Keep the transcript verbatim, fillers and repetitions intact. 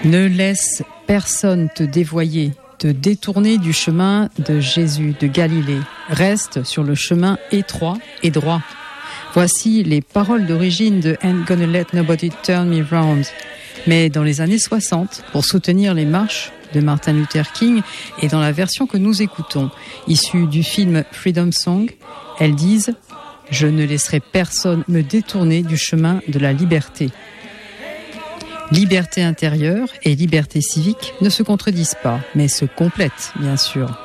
Ne laisse personne te dévoyer, te détourner du chemin de Jésus de Galilée. Reste sur le chemin étroit et droit. Voici les paroles d'origine de Ain't Gonna Let Nobody Turn Me Round. Mais dans les années soixante, pour soutenir les marches de Martin Luther King, et dans la version que nous écoutons, issue du film Freedom Song, elles disent « Je ne laisserai personne me détourner du chemin de la liberté ». Liberté intérieure et liberté civique ne se contredisent pas, mais se complètent, bien sûr.